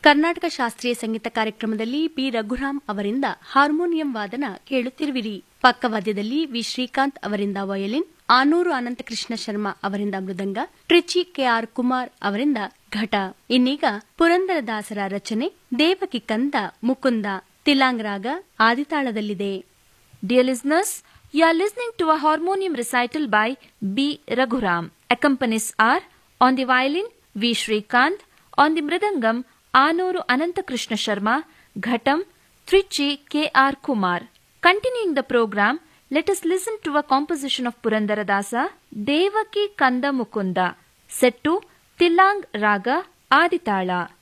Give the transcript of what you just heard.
ಕರ್ನಾಟಕ ಶಾಸ್ತ್ರೀಯ ಸಂಗೀತ ಕಾರ್ಯಕ್ರಮದಲ್ಲಿ ಪಿ ರಘುರಾಮ್ ಅವರಿಂದ ಹಾರ್ಮೋನಿಯಂ ವಾದನ ಕೇಳುತ್ತಿರುವಿರಿ. ಪಕ್ಕವಾದ್ಯದಲ್ಲಿ ವಿ ಶ್ರೀಕಾಂತ್ ಅವರಿಂದ ವಯೋಲಿನ್, ಆನೂರು ಅನಂತಕೃಷ್ಣ ಶರ್ಮಾ ಅವರಿಂದ ಮೃದಂಗ, ಟ್ರಿಚಿ ಕೆಆರ್ ಕುಮಾರ್ ಅವರಿಂದ ಘಟ. ಇನ್ನೀಗ ಪುರಂದರದಾಸರ ರಚನೆ ದೇವಕಿ ಕಂದ ಮುಕುಂದ ತಿಲಾಂಗ್ ರಾಗ ಆದಿತಾಳದಲ್ಲಿದೆ. Dear listeners, you are listening to a harmonium recital by B. Raghuram. Accompanies are on the violin V. Shrikant, on the mridangam Anuru Anantakrishna Sharma, Ghatam Trichy K.R. Kumar. Continuing the program, let us listen to a composition of Purandaradasa, Devaki Kanda Mukunda, set to Tilang Raga Aditala.